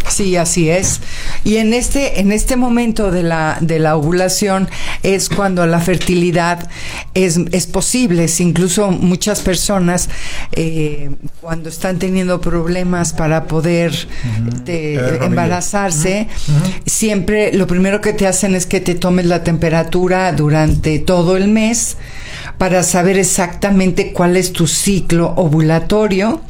Sí, así es. Y en este momento de la ovulación es cuando la fertilidad es posible. Incluso muchas personas cuando están teniendo problemas para poder embarazarse, siempre lo primero que te hacen es que te tomes la temperatura durante todo el mes para saber exactamente cuál es tu ciclo ovulatorio.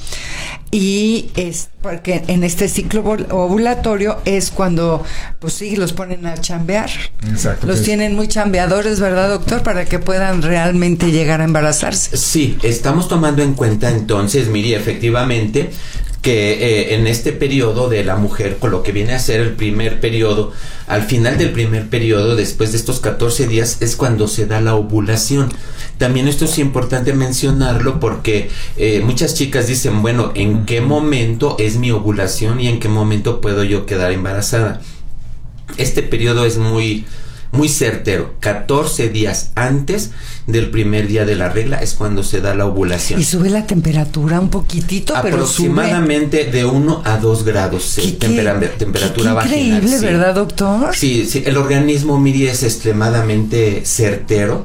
Y es porque en este ciclo ovulatorio es cuando, pues sí, los ponen a chambear. Exacto. Los tienen muy chambeadores, ¿verdad, doctor? Para que puedan realmente llegar a embarazarse. Sí, estamos tomando en cuenta entonces, Miri, efectivamente, que en este periodo de la mujer, con lo que viene a ser el primer periodo, al final del primer periodo, después de estos 14 días, es cuando se da la ovulación. También esto es importante mencionarlo porque muchas chicas dicen, bueno, ¿en qué momento es mi ovulación y en qué momento puedo yo quedar embarazada? Este periodo es muy certero. 14 días antes del primer día de la regla es cuando se da la ovulación. Y sube la temperatura un poquitito, pero aproximadamente de 1 a 2 grados temperatura vaginal. Increíble, sí. ¿Verdad, doctor? Sí, el organismo, Miri, es extremadamente certero.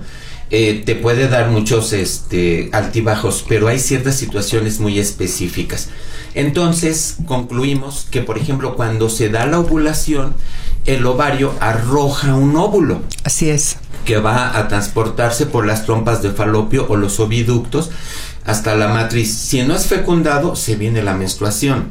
Te puede dar muchos altibajos, pero hay ciertas situaciones muy específicas. Entonces, concluimos que, por ejemplo, cuando se da la ovulación, el ovario arroja un óvulo. Así es. Que va a transportarse por las trompas de falopio o los oviductos hasta la matriz. Si no es fecundado, se viene la menstruación.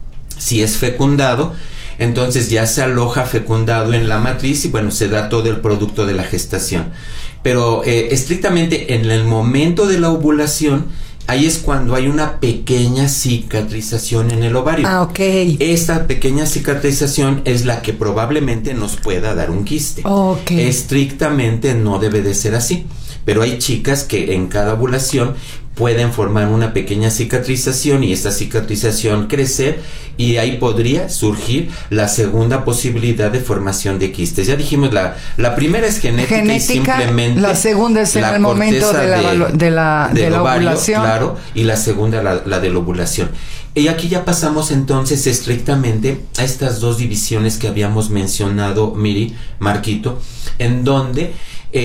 Si es fecundado, entonces ya se aloja fecundado en la matriz y bueno, se da todo el producto de la gestación. Pero estrictamente en el momento de la ovulación, ahí es cuando hay una pequeña cicatrización en el ovario. Ah, ok. Esta pequeña cicatrización es la que probablemente nos pueda dar un quiste. Ok. Estrictamente no debe de ser así, pero hay chicas que en cada ovulación pueden formar una pequeña cicatrización y esta cicatrización crecer y ahí podría surgir la segunda posibilidad de formación de quistes. Ya dijimos, la primera es genética y simplemente la segunda es en el momento de la ovario, ovulación. Claro, y la segunda la de la ovulación. Y aquí ya pasamos entonces estrictamente a estas dos divisiones que habíamos mencionado, Miri, Marquito, en donde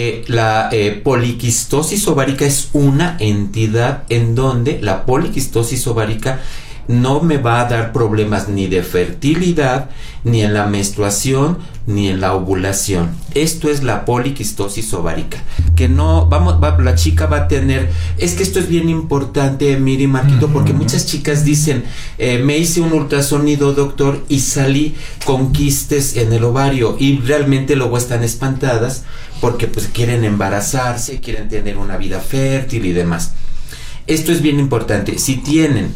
la poliquistosis ovárica es una entidad en donde la poliquistosis ovárica no me va a dar problemas ni de fertilidad, ni en la menstruación, ni en la ovulación. Esto es la poliquistosis ovárica, que no, la chica va a tener, es que esto es bien importante, Miri, Marquito, porque muchas chicas dicen, me hice un ultrasonido, doctor, y salí con quistes en el ovario, y realmente luego están espantadas, porque pues quieren embarazarse, quieren tener una vida fértil y demás. Esto es bien importante. Si tienen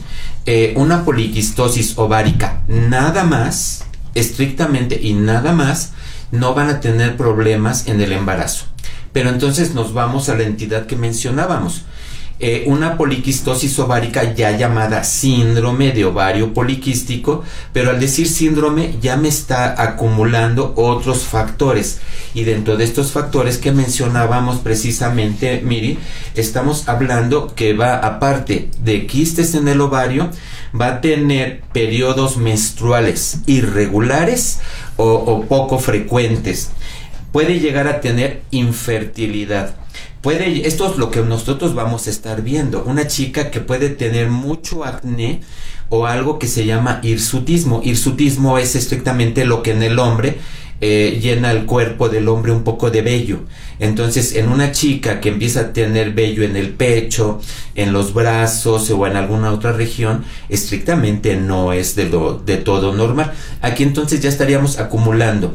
una poliquistosis ovárica nada más, estrictamente y nada más, no van a tener problemas en el embarazo. Pero entonces nos vamos a la entidad que mencionábamos. Una poliquistosis ovárica ya llamada síndrome de ovario poliquístico, pero al decir síndrome ya me está acumulando otros factores, y dentro de estos factores que mencionábamos precisamente, Miri, estamos hablando que va, aparte de quistes en el ovario, va a tener periodos menstruales irregulares o poco frecuentes. Puede llegar a tener infertilidad. Esto es lo que nosotros vamos a estar viendo. Una chica que puede tener mucho acné o algo que se llama hirsutismo. Hirsutismo es estrictamente lo que en el hombre llena el cuerpo del hombre un poco de vello. Entonces, en una chica que empieza a tener vello en el pecho, en los brazos o en alguna otra región, estrictamente no es de todo normal. Aquí entonces ya estaríamos acumulando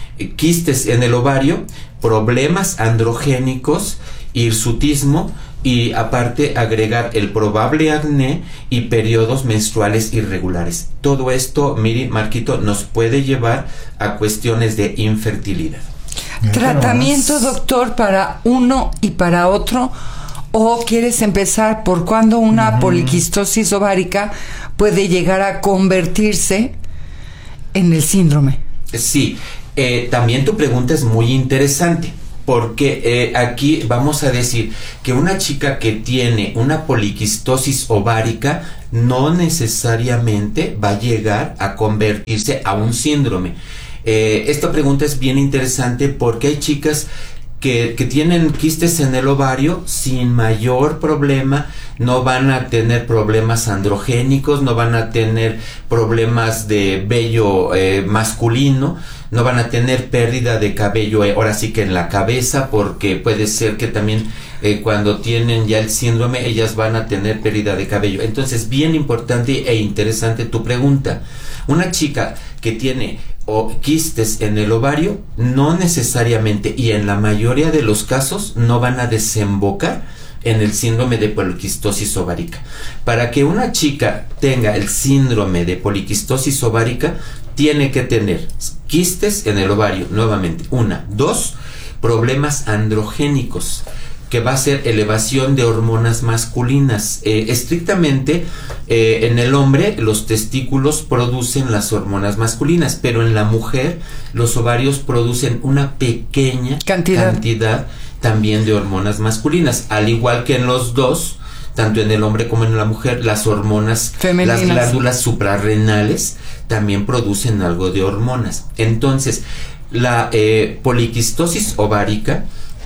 quistes en el ovario, problemas androgénicos, hirsutismo y aparte agregar el probable acné y periodos menstruales irregulares. Todo esto, Miri, Marquito, nos puede llevar a cuestiones de infertilidad. ¿Tratamiento, doctor, para uno y para otro? ¿O quieres empezar por cuando una poliquistosis ovárica puede llegar a convertirse en el síndrome? Sí. También tu pregunta es muy interesante, porque aquí vamos a decir que una chica que tiene una poliquistosis ovárica no necesariamente va a llegar a convertirse a un síndrome. Esta pregunta es bien interesante porque hay chicas que tienen quistes en el ovario sin mayor problema, no van a tener problemas androgénicos, no van a tener problemas de vello masculino, no van a tener pérdida de cabello, ahora sí que en la cabeza, porque puede ser que también cuando tienen ya el síndrome, ellas van a tener pérdida de cabello. Entonces, bien importante e interesante tu pregunta. Una chica que tiene quistes en el ovario, no necesariamente y en la mayoría de los casos no van a desembocar en el síndrome de poliquistosis ovárica. Para que una chica tenga el síndrome de poliquistosis ovárica, tiene que tener quistes en el ovario, nuevamente, 1, 2, problemas androgénicos, que va a ser elevación de hormonas masculinas. Estrictamente, en el hombre los testículos producen las hormonas masculinas, pero en la mujer los ovarios producen una pequeña cantidad también de hormonas masculinas, al igual que en los dos, tanto en el hombre como en la mujer, las hormonas femeninas, las glándulas suprarrenales también producen algo de hormonas. Entonces, la poliquistosis ovárica,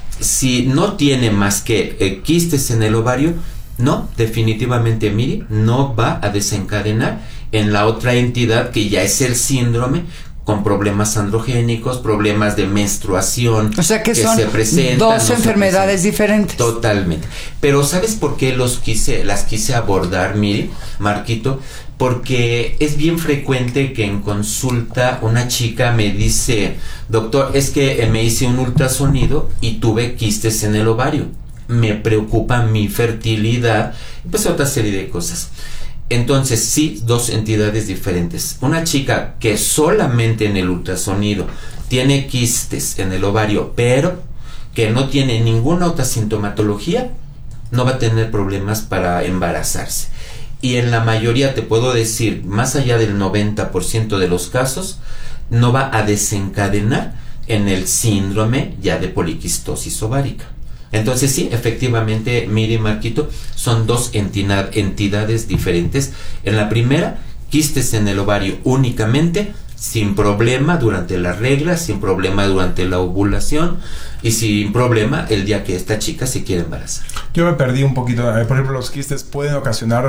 si no tiene más que quistes en el ovario, no, definitivamente, Miri, no va a desencadenar en la otra entidad que ya es el síndrome, con problemas androgénicos, problemas de menstruación, o sea que son se presentan, dos enfermedades diferentes. Totalmente. Pero ¿sabes por qué las quise abordar, Miri, Marquito? Porque es bien frecuente que en consulta una chica me dice: doctor, es que me hice un ultrasonido y tuve quistes en el ovario, me preocupa mi fertilidad, pues otra serie de cosas. Entonces, sí, dos entidades diferentes. Una chica que solamente en el ultrasonido tiene quistes en el ovario, pero que no tiene ninguna otra sintomatología, no va a tener problemas para embarazarse. Y en la mayoría, te puedo decir, más allá del 90% de los casos, no va a desencadenar en el síndrome ya de poliquistosis ovárica. Entonces sí, efectivamente, Miri y Marquito, son dos entidades diferentes. En la primera, quistes en el ovario únicamente, sin problema durante la regla, sin problema durante la ovulación y sin problema el día que esta chica se quiere embarazar. Yo me perdí un poquito. Por ejemplo, ¿los quistes pueden ocasionar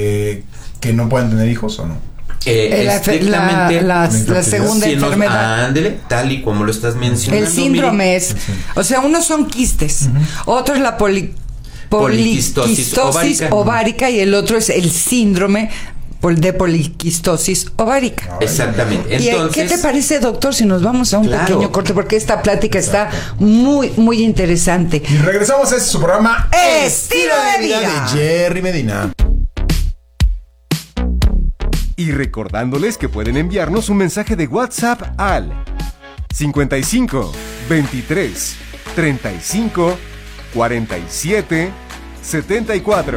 que no puedan tener hijos o no? Estrictamente la segunda enfermedad. Ándele, tal y como lo estás mencionando. El síndrome es, o sea, unos son quistes, otro es la poliquistosis ovárica y el otro es el síndrome de poliquistosis ovárica. Exactamente. Entonces, ¿qué te parece, doctor, si nos vamos a un pequeño corte? Porque esta plática está muy, muy interesante. Y regresamos a su programa Estilo de Vida de Jerry Medina. Y recordándoles que pueden enviarnos un mensaje de WhatsApp al 55 23 35 47 74.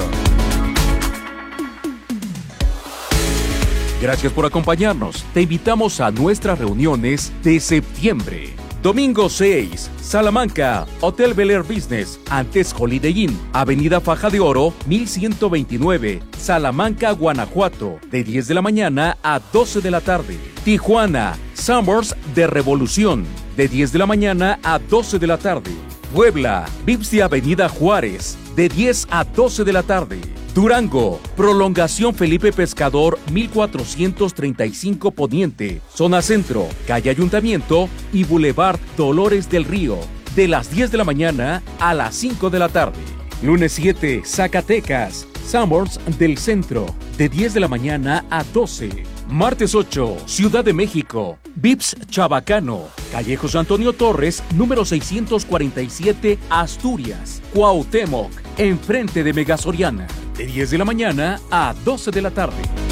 Gracias por acompañarnos. Te invitamos a nuestras reuniones de septiembre. Domingo 6, Salamanca, Hotel Bel Air Business, antes Holiday Inn, Avenida Faja de Oro, 1129, Salamanca, Guanajuato, de 10 de la mañana a 12 de la tarde. Tijuana, Summers de Revolución, de 10 de la mañana a 12 de la tarde. Puebla, Vips de Avenida Juárez, de 10 a 12 de la tarde. Durango, Prolongación Felipe Pescador, 1435 Poniente, Zona Centro, Calle Ayuntamiento y Boulevard Dolores del Río, de las 10 de la mañana a las 5 de la tarde. Lunes 7, Zacatecas, Summers del Centro, de 10 de la mañana a 12. Martes 8, Ciudad de México, Vips Chabacano, Calle José Antonio Torres, número 647, Asturias, Cuauhtémoc, enfrente de Mega Soriana, de 10 de la mañana a 12 de la tarde.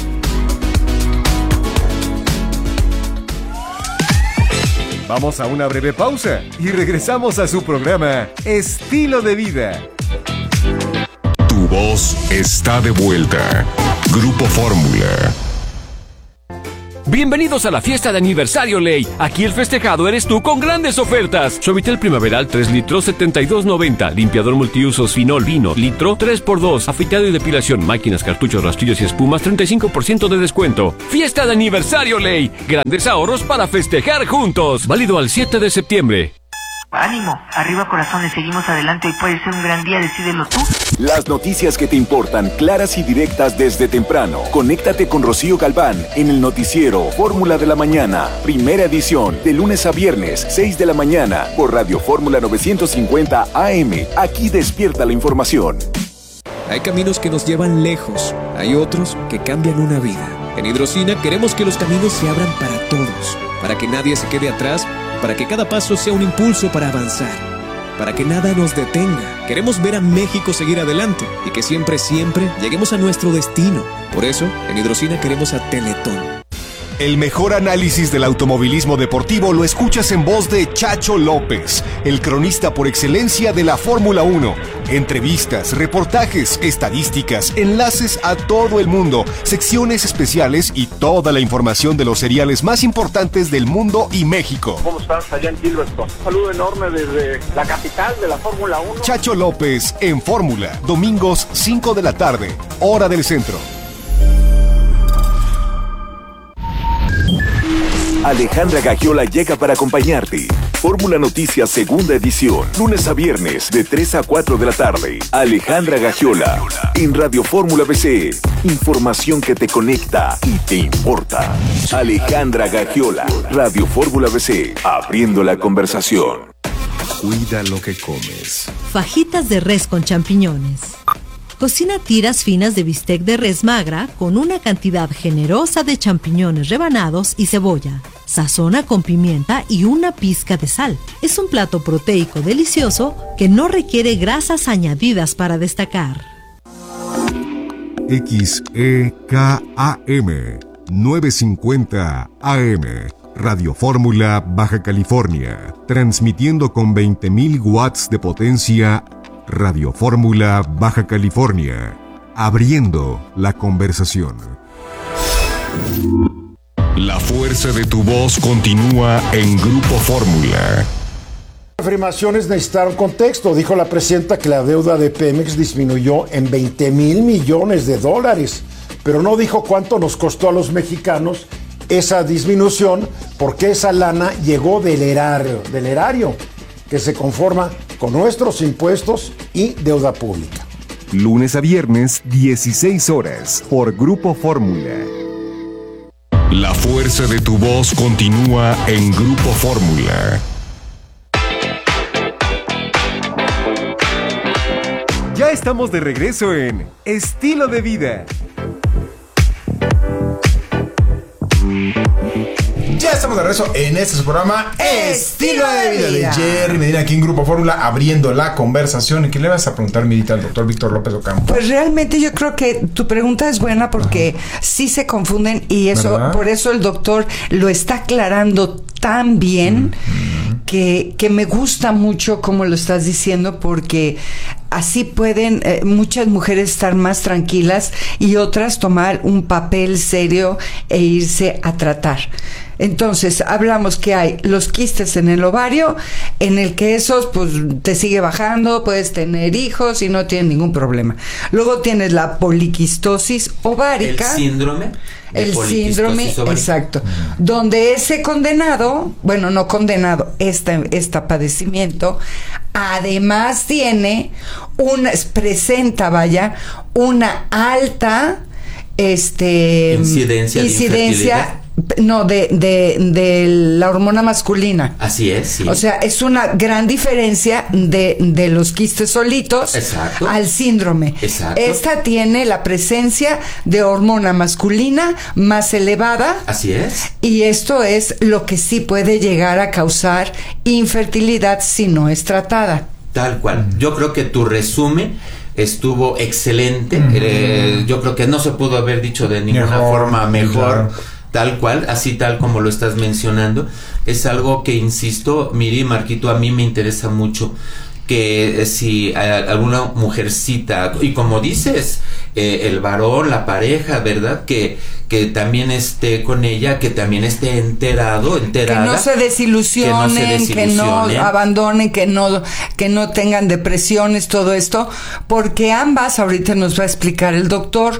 Vamos a una breve pausa y regresamos a su programa Estilo de Vida. Tu voz está de vuelta. Grupo Fórmula. Bienvenidos a la fiesta de aniversario Ley. Aquí el festejado eres tú con grandes ofertas. Suavitel primaveral 3 litros $72.90. Limpiador multiusos Finol Vino litro 3x2. Afeitado y depilación, máquinas, cartuchos, rastrillos y espumas 35% de descuento. Fiesta de aniversario Ley. Grandes ahorros para festejar juntos. Válido al 7 de septiembre. Ánimo, arriba corazones, seguimos adelante. Hoy puede ser un gran día, decídelo tú. Las noticias que te importan, claras y directas desde temprano. Conéctate con Rocío Galván en el noticiero Fórmula de la Mañana. Primera edición, de lunes a viernes, 6 de la mañana, por Radio Fórmula 950 AM. Aquí despierta la información. Hay caminos que nos llevan lejos, hay otros que cambian una vida. En Hidrocina queremos que los caminos se abran para todos, para que nadie se quede atrás, para que cada paso sea un impulso para avanzar, para que nada nos detenga. Queremos ver a México seguir adelante y que siempre, siempre lleguemos a nuestro destino. Por eso, en Hidrocina queremos a Teletón. El mejor análisis del automovilismo deportivo lo escuchas en voz de Chacho López, el cronista por excelencia de la Fórmula 1. Entrevistas, reportajes, estadísticas, enlaces a todo el mundo, secciones especiales y toda la información de los seriales más importantes del mundo y México. ¿Cómo estás allá en Gilberton? Un saludo enorme desde la capital de la Fórmula 1. Chacho López en Fórmula, domingos 5 de la tarde, hora del centro. Alejandra Gagiola llega para acompañarte. Fórmula Noticias segunda edición, lunes a viernes de 3 a 4 de la tarde. Alejandra Gagiola en Radio Fórmula BC. Información que te conecta y te importa. Alejandra Gagiola, Radio Fórmula BC, abriendo la conversación. Cuida lo que comes. Fajitas de res con champiñones. Cocina tiras finas de bistec de res magra con una cantidad generosa de champiñones rebanados y cebolla. Sazona con pimienta y una pizca de sal. Es un plato proteico delicioso que no requiere grasas añadidas para destacar. XEKAM 950 AM Radio Fórmula Baja California, transmitiendo con 20.000 watts de potencia. Radio Fórmula Baja California, abriendo la conversación. La fuerza de tu voz continúa en Grupo Fórmula. Afirmaciones necesitaron contexto. Dijo la presidenta que la deuda de Pemex disminuyó en $20,000 millones, pero no dijo cuánto nos costó a los mexicanos esa disminución, porque esa lana llegó del erario, que se conforma con nuestros impuestos y deuda pública. Lunes a viernes, 16 horas, por Grupo Fórmula. La fuerza de tu voz continúa en Grupo Fórmula. Ya estamos de regreso en Estilo de Vida. Ya estamos de regreso en este programa Estilo de Vida de Jerry Medina, aquí en Grupo Fórmula, abriendo la conversación. ¿Y qué le vas a preguntar, Mirita, al doctor Víctor López Ocampo? Pues realmente yo creo que tu pregunta es buena porque sí se confunden y eso, ¿verdad? Por eso el doctor lo está aclarando tan bien que me gusta mucho como lo estás diciendo, porque así pueden muchas mujeres estar más tranquilas y otras tomar un papel serio e irse a tratar. Entonces, hablamos que hay los quistes en el ovario, en el que esos, pues, te sigue bajando, puedes tener hijos y no tienes ningún problema. Luego tienes la poliquistosis ovárica. El síndrome ovárica. Exacto. Donde ese condenado, bueno, no condenado, este padecimiento, además presenta una alta incidencia no, de la hormona masculina. Así es, sí. O sea, es una gran diferencia de los quistes solitos. Exacto. Al síndrome. Exacto. Esta tiene la presencia de hormona masculina más elevada. Así es. Y esto es lo que sí puede llegar a causar infertilidad si no es tratada. Tal cual. Yo creo que tu resumen estuvo excelente. Yo creo que no se pudo haber dicho de ninguna forma mejor. Claro. Tal cual, así tal como lo estás mencionando. Es algo que, insisto, Miri, Marquito, a mí me interesa mucho. que si alguna mujercita, y como dices, el varón, la pareja, ¿verdad? Que también esté con ella, que también esté enterada. Que no se desilusionen, que no abandonen, que no tengan depresiones, todo esto, porque ambas, ahorita nos va a explicar el doctor,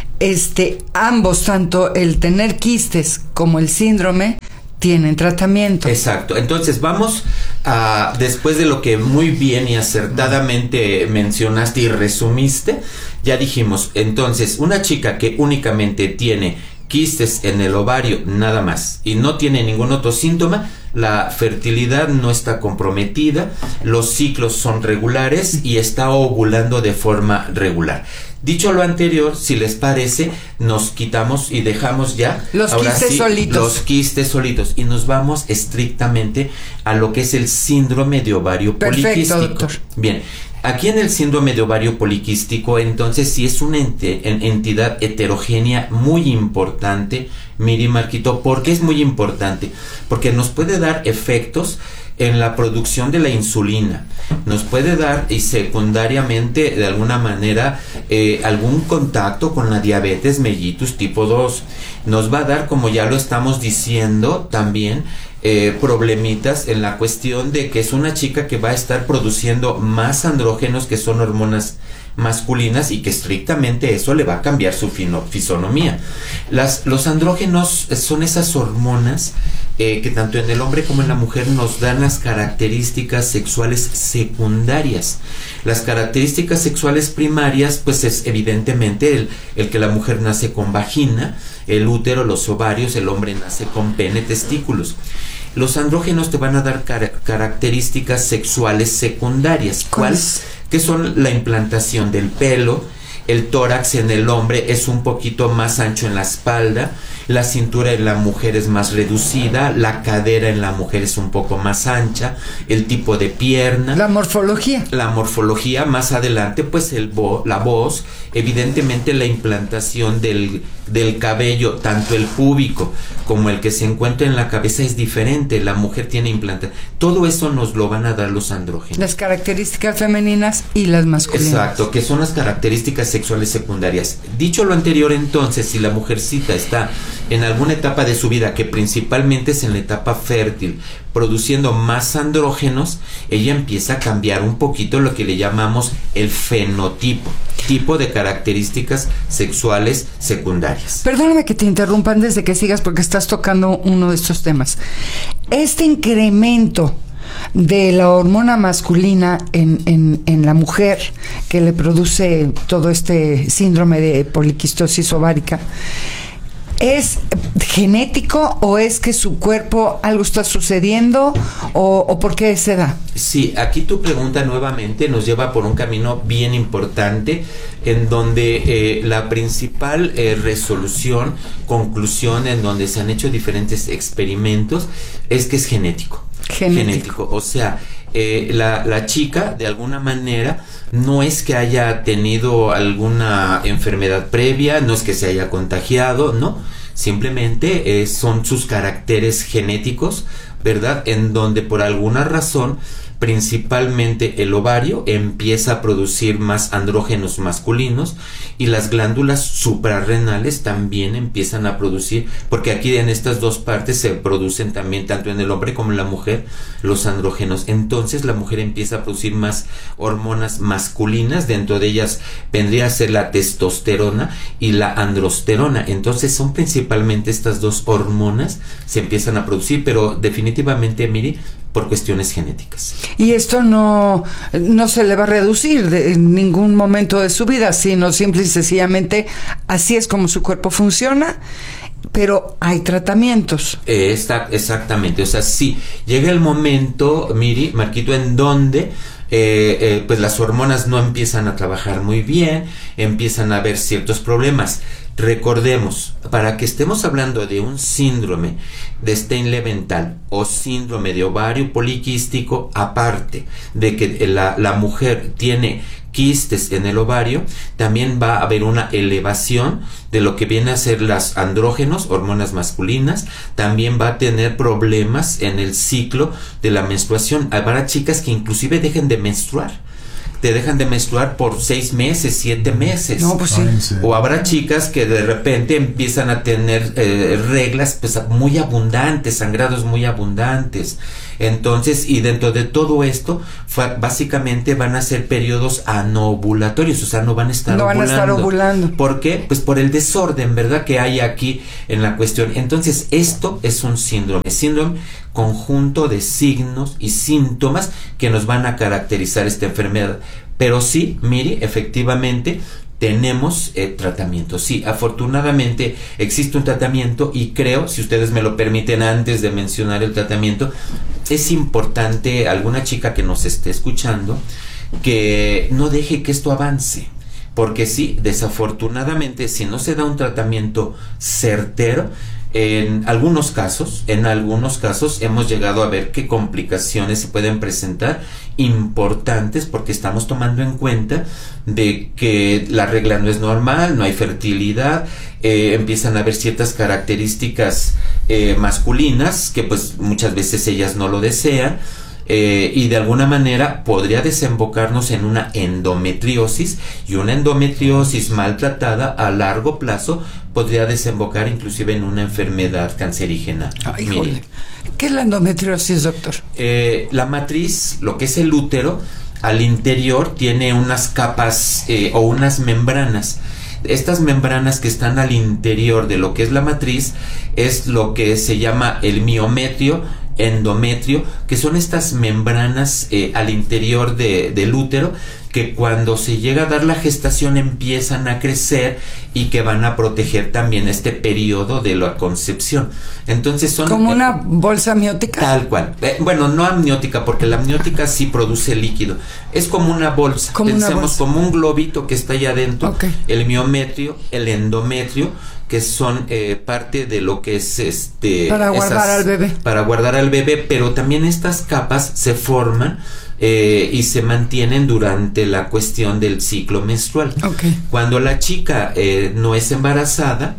ambos, tanto el tener quistes como el síndrome, tienen tratamiento. Exacto. Entonces vamos a, después de lo que muy bien y acertadamente mencionaste y resumiste, ya dijimos, entonces, una chica que únicamente tiene quistes en el ovario, nada más, y no tiene ningún otro síntoma, la fertilidad no está comprometida, los ciclos son regulares y está ovulando de forma regular. Dicho lo anterior, si les parece, nos quitamos y dejamos ya los quistes solitos y nos vamos estrictamente a lo que es el síndrome de ovario poliquístico. Doctor. Bien, aquí en el síndrome de ovario poliquístico, entonces sí es una entidad heterogénea muy importante, Miri, Marquito. ¿Por qué es muy importante? Porque nos puede dar efectos en la producción de la insulina, nos puede dar y secundariamente de alguna manera algún contacto con la diabetes mellitus tipo 2, nos va a dar, como ya lo estamos diciendo también, problemitas en la cuestión de que es una chica que va a estar produciendo más andrógenos, que son hormonas masculinas, y que estrictamente eso le va a cambiar su fisonomía. Los andrógenos son esas hormonas que tanto en el hombre como en la mujer nos dan las características sexuales secundarias. Las características sexuales primarias, pues es evidentemente el que la mujer nace con vagina, el útero, los ovarios, el hombre nace con pene, testículos. Los andrógenos te van a dar características sexuales secundarias. ¿Cuáles? Que son la implantación del pelo, el tórax en el hombre es un poquito más ancho en la espalda, la cintura en la mujer es más reducida, la cadera en la mujer es un poco más ancha, el tipo de pierna, la morfología, más adelante pues la voz, evidentemente la implantación del cabello, tanto el púbico como el que se encuentra en la cabeza es diferente, la mujer tiene implantación, todo eso nos lo van a dar los andrógenos. Las características femeninas y las masculinas. Exacto, que son las características sexuales secundarias. Dicho lo anterior, entonces, si la mujercita está en alguna etapa de su vida, que principalmente es en la etapa fértil, produciendo más andrógenos, ella empieza a cambiar un poquito lo que le llamamos el fenotipo, tipo de características sexuales secundarias. Perdóname que te interrumpa antes de que sigas, porque estás tocando uno de estos temas. Este incremento de la hormona masculina en la mujer que le produce todo este síndrome de poliquistosis ovárica, ¿es genético o es que su cuerpo algo está sucediendo o por qué se da? Sí, aquí tu pregunta nuevamente nos lleva por un camino bien importante en donde la principal conclusión en donde se han hecho diferentes experimentos es que es genético. O sea, la chica de alguna manera no es que haya tenido alguna enfermedad previa, no es que se haya contagiado, no, simplemente son sus caracteres genéticos, ¿verdad? En donde por alguna razón principalmente el ovario empieza a producir más andrógenos masculinos y las glándulas suprarrenales también empiezan a producir, porque aquí en estas dos partes se producen también, tanto en el hombre como en la mujer, los andrógenos. Entonces la mujer empieza a producir más hormonas masculinas, dentro de ellas vendría a ser la testosterona y la androsterona. Entonces son principalmente estas dos hormonas se empiezan a producir, pero definitivamente, Miri, por cuestiones genéticas. Y esto no se le va a reducir en ningún momento de su vida, sino simple y sencillamente así es como su cuerpo funciona, pero hay tratamientos. Exactamente, o sea, sí, llega el momento, Miri, Marquito, en donde pues las hormonas no empiezan a trabajar muy bien, empiezan a haber ciertos problemas. Recordemos, para que estemos hablando de un síndrome de Stein-Leventhal o síndrome de ovario poliquístico, aparte de que la mujer tiene quistes en el ovario, también va a haber una elevación de lo que viene a ser las andrógenos, hormonas masculinas. También va a tener problemas en el ciclo de la menstruación. Habrá chicas que inclusive dejen de menstruar. Te dejan de menstruar por 6 meses, 7 meses. No, pues sí. O habrá chicas que de repente empiezan a tener reglas pues, muy abundantes, sangrados muy abundantes. Entonces, y dentro de todo esto, básicamente van a ser periodos anovulatorios, o sea, no van a estar ovulando. No van a estar ovulando. ¿Por qué? Pues por el desorden, ¿verdad?, que hay aquí en la cuestión. Entonces, esto es un síndrome conjunto de signos y síntomas que nos van a caracterizar esta enfermedad. Pero sí, Miri, efectivamente, tenemos tratamiento. Sí, afortunadamente existe un tratamiento y creo, si ustedes me lo permiten antes de mencionar el tratamiento, es importante, alguna chica que nos esté escuchando, que no deje que esto avance. Porque sí, desafortunadamente, si no se da un tratamiento certero, en algunos casos hemos llegado a ver que complicaciones se pueden presentar importantes, porque estamos tomando en cuenta de que la regla no es normal, no hay fertilidad, empiezan a haber ciertas características masculinas que pues muchas veces ellas no lo desean. Y de alguna manera podría desembocarnos en una endometriosis, y una endometriosis maltratada a largo plazo podría desembocar inclusive en una enfermedad cancerígena. Ay, híjole. ¿Qué es la endometriosis, doctor? La matriz, lo que es el útero, al interior tiene unas capas o unas membranas. Estas membranas que están al interior de lo que es la matriz es lo que se llama el miometrio, endometrio, que son estas membranas al interior del útero, que cuando se llega a dar la gestación empiezan a crecer y que van a proteger también este periodo de la concepción. Entonces son como una bolsa amniótica. Tal cual. Bueno, no amniótica, porque la amniótica sí produce líquido. Es como una bolsa. Pensemos como un globito que está allá adentro. Okay. El miometrio, el endometrio, que son parte de lo que es para guardar al bebé. Para guardar al bebé, pero también estas capas se forman y se mantienen durante la cuestión del ciclo menstrual. Okay. Cuando la chica no es embarazada,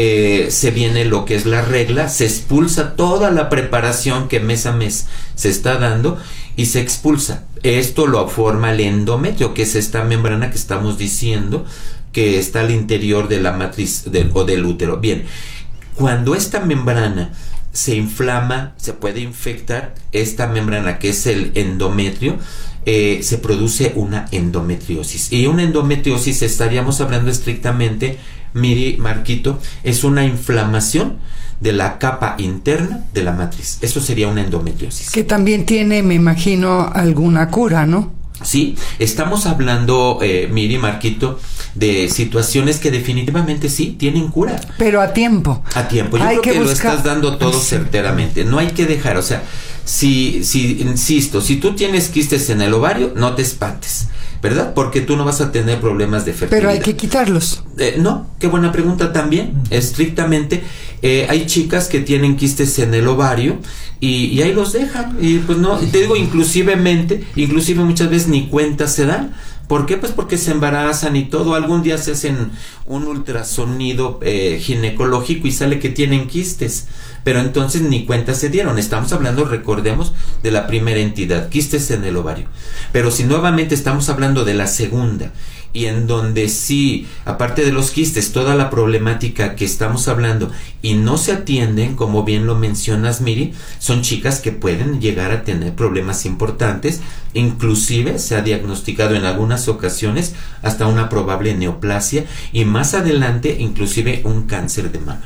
se viene lo que es la regla, se expulsa toda la preparación que mes a mes se está dando y se expulsa. Esto lo forma el endometrio, que es esta membrana que estamos diciendo que está al interior de la matriz o del útero. Bien, cuando esta membrana se inflama, se puede infectar, esta membrana que es el endometrio, se produce una endometriosis. Y una endometriosis, estaríamos hablando estrictamente, Miri, Marquito, es una inflamación de la capa interna de la matriz. Eso sería una endometriosis. Que también tiene, me imagino, alguna cura, ¿no? Sí, estamos hablando, Miri, Marquito, de situaciones que definitivamente sí tienen cura. Pero a tiempo. A tiempo. Yo creo que lo estás dando todo certeramente. No hay que dejar, o sea, insisto, si tú tienes quistes en el ovario, no te espantes, ¿verdad? Porque tú no vas a tener problemas de fertilidad. Pero hay que quitarlos. No, qué buena pregunta también. Estrictamente, hay chicas que tienen quistes en el ovario y ahí los dejan. Y pues no, te digo, inclusive muchas veces ni cuenta se dan. ¿Por qué? Pues porque se embarazan y todo. Algún día se hacen un ultrasonido ginecológico y sale que tienen quistes. Pero entonces ni cuenta se dieron. Estamos hablando, recordemos, de la primera entidad, quistes en el ovario. Pero si nuevamente estamos hablando de la segunda, y en donde sí, aparte de los quistes, toda la problemática que estamos hablando y no se atienden, como bien lo mencionas, Miri, son chicas que pueden llegar a tener problemas importantes. Inclusive se ha diagnosticado en algunas ocasiones hasta una probable neoplasia y más adelante inclusive un cáncer de mama.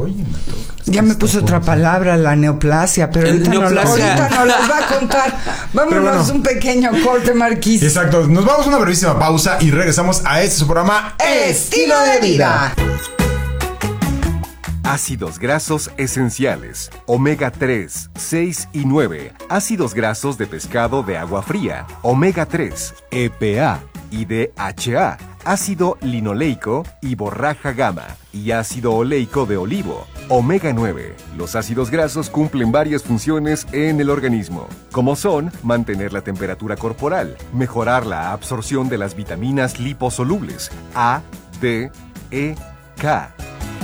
Ya me puso otra palabra, la neoplasia, pero ahorita no las va a contar. Vámonos un pequeño corte, Marquís. Exacto, nos vamos a una brevísima pausa y regresamos a su programa Estilo de Vida. Ácidos grasos esenciales, omega 3, 6 y 9, ácidos grasos de pescado de agua fría, omega 3, EPA y DHA, ácido linoleico y borraja gamma y ácido oleico de olivo. Omega 9. Los ácidos grasos cumplen varias funciones en el organismo, como son mantener la temperatura corporal, mejorar la absorción de las vitaminas liposolubles A, D, E, K.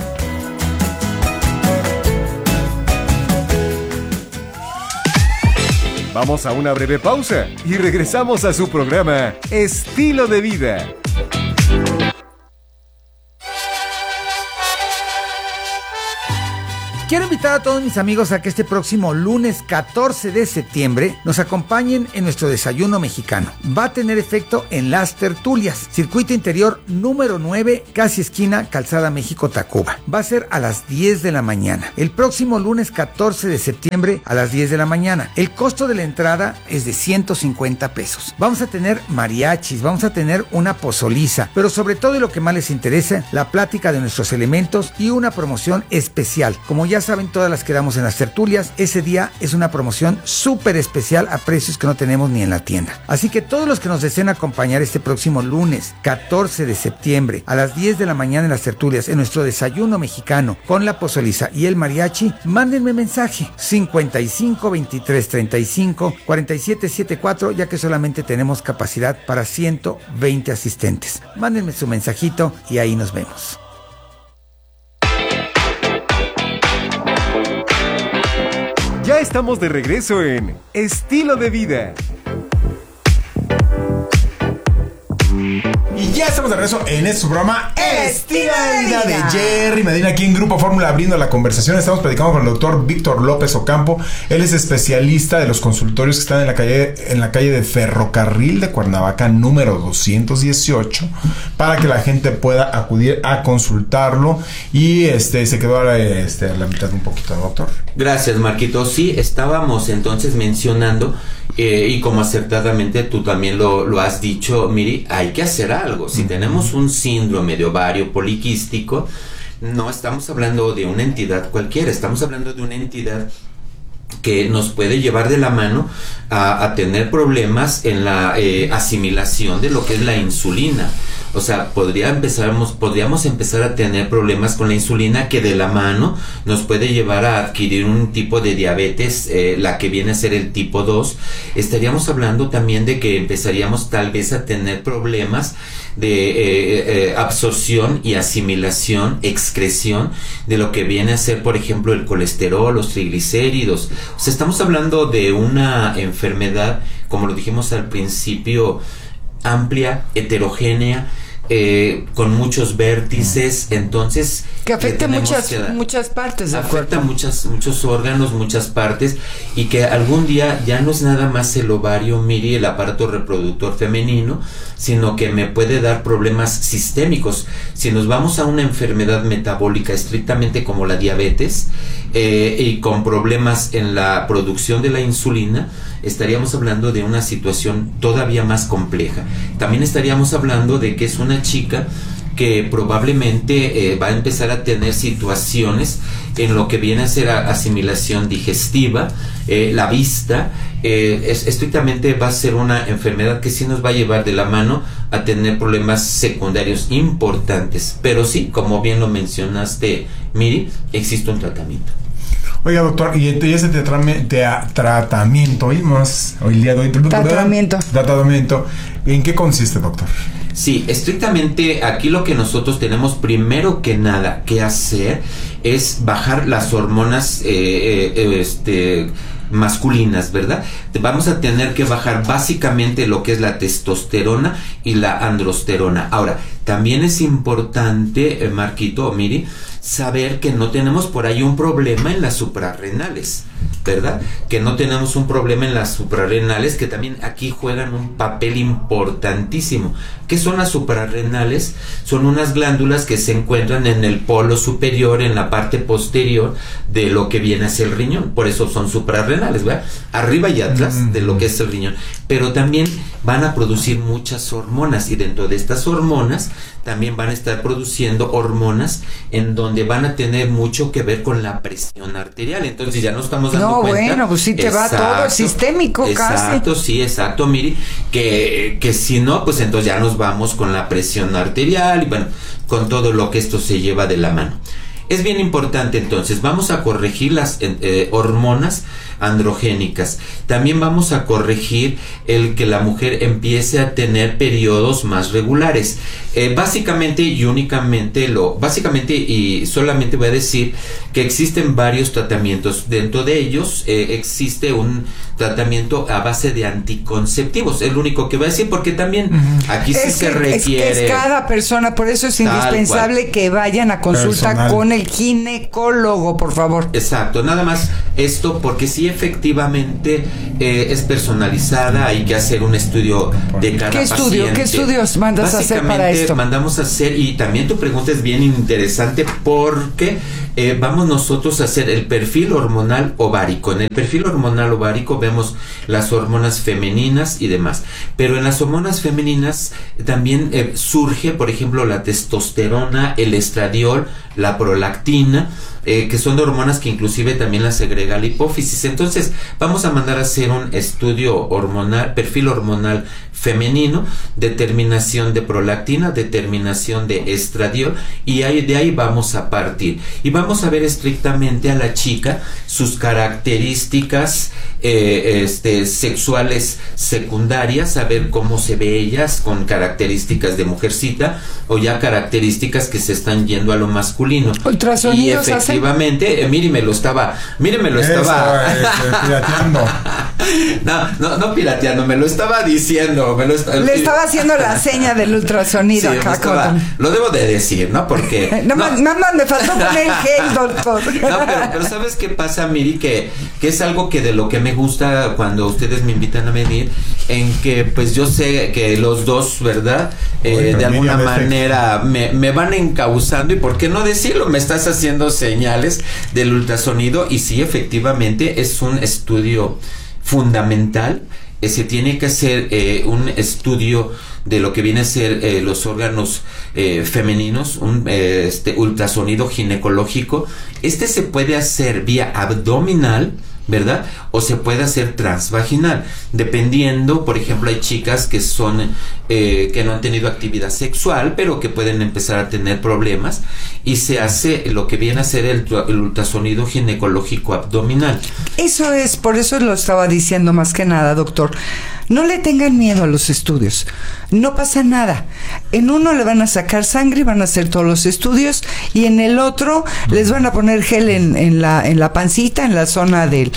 Vamos a una breve pausa y regresamos a su programa Estilo de Vida. Quiero invitar a todos mis amigos a que este próximo lunes 14 de septiembre nos acompañen en nuestro desayuno mexicano. Va a tener efecto en Las Tertulias, circuito interior número 9, casi esquina Calzada México-Tacuba. Va a ser a las 10 de la mañana. El próximo lunes 14 de septiembre a las 10 de la mañana. El costo de la entrada es de 150 pesos. Vamos a tener mariachis, vamos a tener una pozoliza, pero sobre todo, y lo que más les interesa, la plática de nuestros elementos y una promoción especial. Como ya saben, todas las que damos en Las Tertulias, ese día es una promoción súper especial a precios que no tenemos ni en la tienda. Así que todos los que nos deseen acompañar este próximo lunes 14 de septiembre a las 10 de la mañana en Las Tertulias, en nuestro desayuno mexicano con la pozoliza y el mariachi, mándenme mensaje 55 23 35 47 74, ya que solamente tenemos capacidad para 120 asistentes. Mándenme su mensajito y ahí nos vemos. Ya estamos de regreso en Estilo de Vida. Y ya estamos de regreso en este programa Estilo de Vida de Jerry Medina, aquí en Grupo Fórmula, abriendo la conversación. Estamos platicando con el doctor Víctor López Ocampo. Él es especialista de los consultorios que están en la calle de Ferrocarril de Cuernavaca, número 218, para que la gente pueda acudir a consultarlo. Y se quedó a la mitad un poquito, doctor. Gracias, Marquito. Sí, estábamos entonces mencionando, y como acertadamente tú también lo has dicho, Miri, hay que hacer algo. Si tenemos un síndrome de ovario poliquístico, no estamos hablando de una entidad cualquiera, estamos hablando de una entidad que nos puede llevar de la mano a tener problemas en la asimilación de lo que es la insulina. O sea, podríamos empezar a tener problemas con la insulina, que de la mano nos puede llevar a adquirir un tipo de diabetes, la que viene a ser el tipo 2. Estaríamos hablando también de que empezaríamos tal vez a tener problemas de absorción y asimilación, excreción de lo que viene a ser, por ejemplo, el colesterol, los triglicéridos. O sea, estamos hablando de una enfermedad, como lo dijimos al principio, amplia, heterogénea, con muchos vértices, entonces que afecta muchas partes del cuerpo. Afecta muchos órganos, muchas partes, y que algún día ya no es nada más el ovario, Miri, el aparato reproductor femenino, sino que me puede dar problemas sistémicos. Si nos vamos a una enfermedad metabólica estrictamente como la diabetes, y con problemas en la producción de la insulina, estaríamos hablando de una situación todavía más compleja. También estaríamos hablando de que es una chica que probablemente va a empezar a tener situaciones en lo que viene a ser asimilación digestiva, la vista, estrictamente va a ser una enfermedad que sí nos va a llevar de la mano a tener problemas secundarios importantes. Pero sí, como bien lo mencionaste, Miri, existe un tratamiento. Oiga, doctor, y ese tratamiento, tratamiento, ¿en qué consiste, doctor? Sí, estrictamente aquí lo que nosotros tenemos primero que nada que hacer es bajar las hormonas masculinas, ¿verdad? Vamos a tener que bajar básicamente lo que es la testosterona y la androsterona. Ahora, también es importante, Marquito o Miri, saber que no tenemos por ahí un problema en las suprarrenales, ¿verdad? Que no tenemos un problema en las suprarrenales, que también aquí juegan un papel importantísimo. ¿Qué son las suprarrenales? Son unas glándulas que se encuentran en el polo superior, en la parte posterior de lo que viene a ser el riñón. Por eso son suprarrenales, ¿verdad? Arriba y atrás de lo que es el riñón. Pero también van a producir muchas hormonas, y dentro de estas hormonas también van a estar produciendo hormonas en donde van a tener mucho que ver con la presión arterial. Entonces ya no estamos dando cuenta. Bueno, pues sí te va todo sistémico casi. Exacto, sí, exacto, Miri, que si no, pues entonces ya nos vamos con la presión arterial y bueno, con todo lo que esto se lleva de la mano. Es bien importante, entonces, vamos a corregir las hormonas androgénicas. También vamos a corregir el que la mujer empiece a tener periodos más regulares. Básicamente y solamente voy a decir que existen varios tratamientos. Dentro de ellos existe un tratamiento a base de anticonceptivos. Es lo único que voy a decir, porque también aquí sí se requiere. Es cada persona, por eso es indispensable que vayan a consulta con el ginecólogo, por favor. Exacto, nada más esto, porque sí efectivamente es personalizada, hay que hacer un estudio de cada paciente. ¿Qué estudios mandas a hacer para esto? Mandamos a hacer, y también tu pregunta es bien interesante, porque vamos nosotros a hacer el perfil hormonal ovárico. En el perfil hormonal ovárico vemos las hormonas femeninas y demás, pero en las hormonas femeninas también surge, por ejemplo, la testosterona, el estradiol, la prolactina, que son de hormonas que inclusive también las segrega la hipófisis. Entonces vamos a mandar a hacer un estudio hormonal, perfil hormonal femenino, determinación de prolactina, determinación de estradiol, y de ahí vamos a partir y vamos a ver estrictamente a la chica, sus características sexuales secundarias, a ver cómo se ve ellas, con características de mujercita o ya características que se están yendo a lo masculino. Y efectivamente, mire, me lo estaba pirateando. No pirateando, me lo estaba diciendo. Le estaba haciendo la seña del ultrasonido, sí, acá. Lo debo de decir, ¿no? Porque Nada más me faltó poner el gel, doctor. No, pero ¿sabes qué pasa, Miri? Que es algo que de lo que me gusta cuando ustedes me invitan a venir, en que pues yo sé que los dos, ¿verdad? De alguna manera me van encauzando, y por qué no decirlo, me estás haciendo señales del ultrasonido, y sí, efectivamente es un estudio fundamental. Se tiene que hacer un estudio de lo que viene a ser los órganos femeninos, un ultrasonido ginecológico. Se puede hacer vía abdominal, ¿verdad? O se puede hacer transvaginal, dependiendo. Por ejemplo, hay chicas que son que no han tenido actividad sexual, pero que pueden empezar a tener problemas, y se hace lo que viene a ser el ultrasonido ginecológico abdominal. Eso es, por eso lo estaba diciendo más que nada, doctor. No le tengan miedo a los estudios, no pasa nada. En uno le van a sacar sangre y van a hacer todos los estudios, y en el otro les van a poner gel en la pancita, en la zona del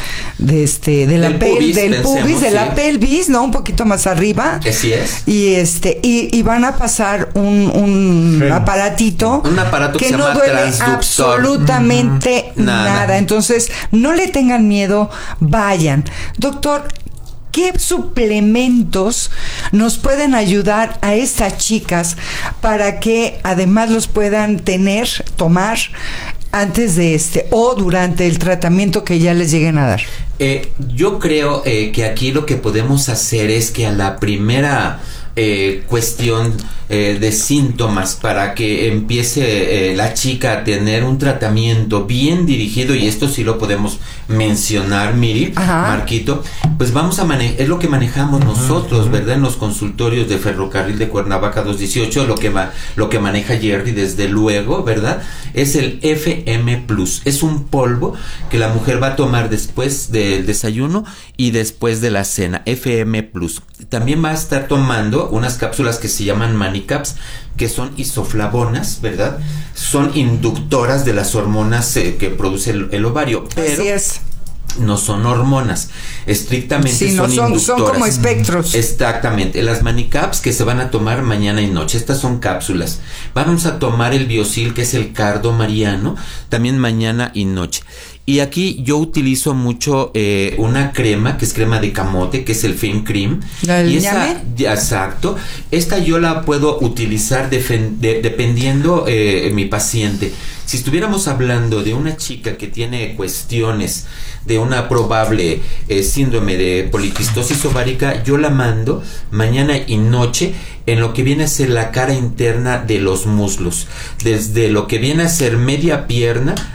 pubis, de la pelvis, ¿no? Un poquito más arriba. Así es. Y van a pasar un aparatito, que no duele absolutamente nada. Entonces, no le tengan miedo, vayan. Doctor, ¿qué suplementos nos pueden ayudar a estas chicas para que además los puedan tomar antes de o durante el tratamiento que ya les lleguen a dar? Yo creo que aquí lo que podemos hacer es que a la primera cuestión de síntomas, para que empiece la chica a tener un tratamiento bien dirigido, y esto sí lo podemos mencionar, Miri, Marquito, pues vamos a manejar, es lo que manejamos nosotros, ¿verdad? En los consultorios de Ferrocarril de Cuernavaca 218, lo que maneja Jerry, desde luego, ¿verdad? Es el FM Plus. Es un polvo que la mujer va a tomar después del desayuno y después de la cena. FM Plus. También va a estar tomando unas cápsulas que se llaman Manicaps, que son isoflavonas, ¿verdad? Son inductoras de las hormonas que produce el ovario. Pero así es. No son hormonas, estrictamente sí, son inductoras. Son como espectros. Exactamente. Las Manicaps que se van a tomar mañana y noche, estas son cápsulas. Vamos a tomar el Biosil, que es el cardo mariano, también mañana y noche. Y aquí yo utilizo mucho una crema, que es crema de camote, que es el Fem Cream. Y esa, exacto. Esta yo la puedo utilizar dependiendo mi paciente. Si estuviéramos hablando de una chica que tiene cuestiones de una probable síndrome de poliquistosis ovárica, yo la mando mañana y noche en lo que viene a ser la cara interna de los muslos, desde lo que viene a ser media pierna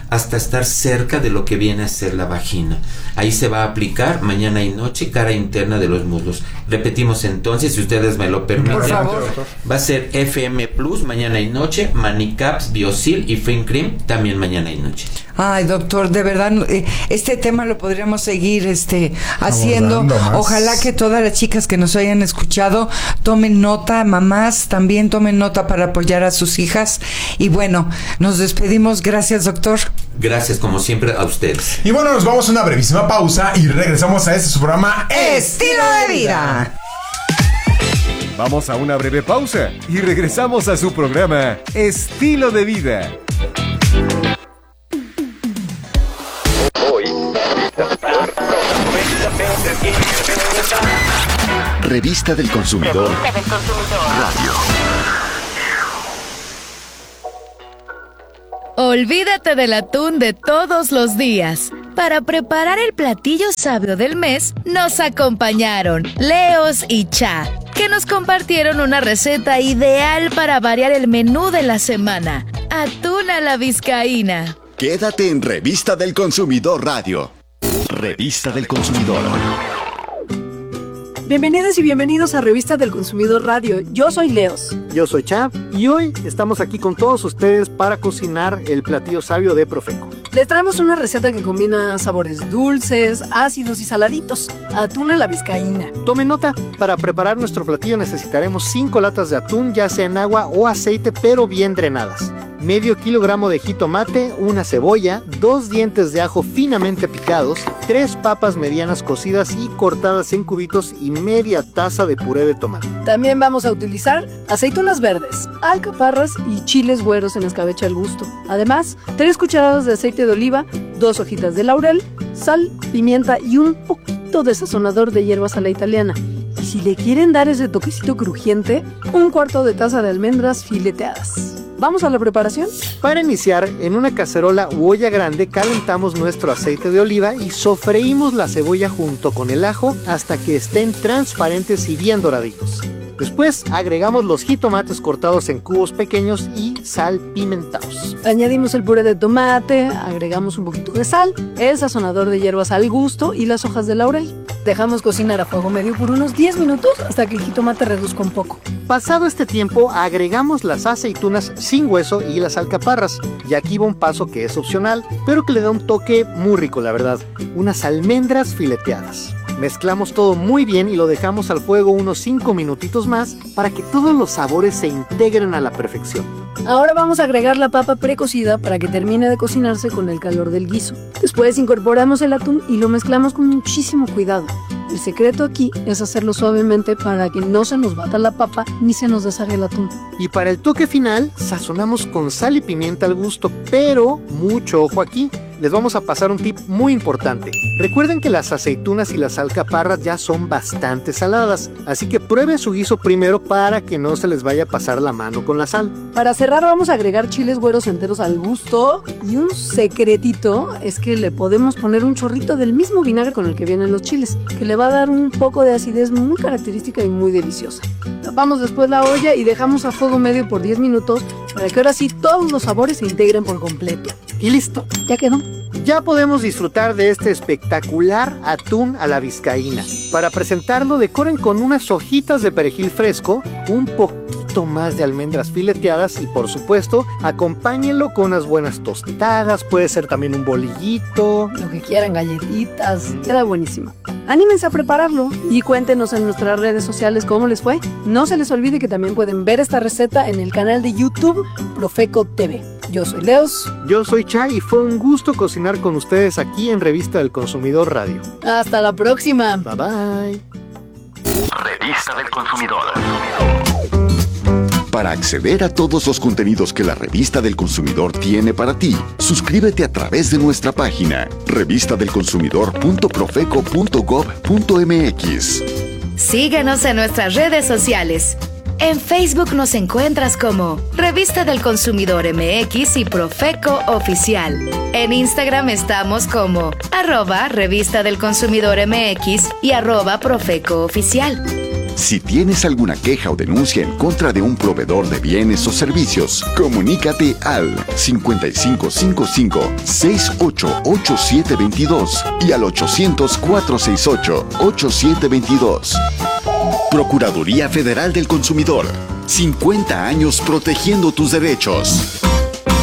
hasta estar cerca de lo que viene a ser la vagina. Ahí se va a aplicar mañana y noche, cara interna de los muslos. Repetimos entonces, si ustedes me lo permiten. Por favor. Va a ser FM Plus mañana y noche, Manicaps, Biosil y Fin Cream también mañana y noche. Ay, doctor, de verdad, este tema lo podríamos seguir haciendo. Ojalá que todas las chicas que nos hayan escuchado tomen nota, mamás también tomen nota para apoyar a sus hijas. Y bueno, nos despedimos. Gracias, doctor. Gracias, como siempre, a ustedes. Y bueno, nos vamos a una brevísima pausa y regresamos a este su programa Estilo de Vida. Vamos a una breve pausa y regresamos a su programa Estilo de Vida. Revista del Consumidor Radio. Olvídate del atún de todos los días. Para preparar el platillo sabio del mes, nos acompañaron Leos y Cha, que nos compartieron una receta ideal para variar el menú de la semana. Atún a la vizcaína. Quédate en Revista del Consumidor Radio. Revista del Consumidor. Bienvenidas y bienvenidos a Revista del Consumidor Radio. Yo soy Leos. Yo soy Chap y hoy estamos aquí con todos ustedes para cocinar el platillo sabio de Profeco. Les traemos una receta que combina sabores dulces, ácidos y saladitos. Atún a la vizcaína. Tomen nota, para preparar nuestro platillo necesitaremos 5 latas de atún, ya sea en agua o aceite, pero bien drenadas. Medio kilogramo de jitomate, una cebolla, 2 dientes de ajo finamente picados, 3 papas medianas cocidas y cortadas en cubitos y media taza de puré de tomate. También vamos a utilizar aceitunas verdes, alcaparras y chiles güeros en escabeche al gusto. Además, 3 cucharadas de aceite de oliva, 2 hojitas de laurel, sal, pimienta y un poquito de sazonador de hierbas a la italiana. Y si le quieren dar ese toquecito crujiente, 1/4 de taza de almendras fileteadas. ¿Vamos a la preparación? Para iniciar, en una cacerola u olla grande calentamos nuestro aceite de oliva y sofreímos la cebolla junto con el ajo hasta que estén transparentes y bien doraditos. Después agregamos los jitomates cortados en cubos pequeños y salpimentados. Añadimos el puré de tomate, agregamos un poquito de sal, el sazonador de hierbas al gusto y las hojas de laurel. Dejamos cocinar a fuego medio por unos 10 minutos hasta que el jitomate reduzca un poco. Pasado este tiempo, agregamos las aceitunas sin hueso y las alcaparras. Y aquí va un paso que es opcional, pero que le da un toque muy rico, la verdad. Unas almendras fileteadas. Mezclamos todo muy bien y lo dejamos al fuego unos 5 minutitos más para que todos los sabores se integren a la perfección. Ahora vamos a agregar la papa precocida para que termine de cocinarse con el calor del guiso. Después incorporamos el atún y lo mezclamos con muchísimo cuidado. El secreto aquí es hacerlo suavemente para que no se nos bata la papa ni se nos deshaga el atún. Y para el toque final, sazonamos con sal y pimienta al gusto, pero mucho ojo aquí. Les vamos a pasar un tip muy importante. Recuerden que las aceitunas y las alcaparras ya son bastante saladas, así que prueben su guiso primero para que no se les vaya a pasar la mano con la sal. Para cerrar vamos a agregar chiles güeros enteros al gusto y un secretito es que le podemos poner un chorrito del mismo vinagre con el que vienen los chiles, que le va a dar un poco de acidez muy característica y muy deliciosa. Tapamos después la olla y dejamos a fuego medio por 10 minutos para que ahora sí todos los sabores se integren por completo. Y listo, ya quedó. Ya podemos disfrutar de este espectacular atún a la vizcaína. Para presentarlo, decoren con unas hojitas de perejil fresco, un poquito más de almendras fileteadas y, por supuesto, acompáñenlo con unas buenas tostadas, puede ser también un bolillito, lo que quieran, galletitas, queda buenísimo. Anímense a prepararlo y cuéntenos en nuestras redes sociales cómo les fue. No se les olvide que también pueden ver esta receta en el canal de YouTube Profeco TV. Yo soy Leos. Yo soy Chay y fue un gusto cocinar con ustedes aquí en Revista del Consumidor Radio. Hasta la próxima. Bye bye. Revista del Consumidor. Para acceder a todos los contenidos que la Revista del Consumidor tiene para ti, suscríbete a través de nuestra página revistadelconsumidor.profeco.gov.mx. Síguenos en nuestras redes sociales. En Facebook nos encuentras como Revista del Consumidor MX y Profeco Oficial. En Instagram estamos como @Revista del Consumidor MX y @Profeco Oficial. Si tienes alguna queja o denuncia en contra de un proveedor de bienes o servicios, comunícate al 5555-688722 y al 800-468-8722. Procuraduría Federal del Consumidor. 50 años protegiendo tus derechos.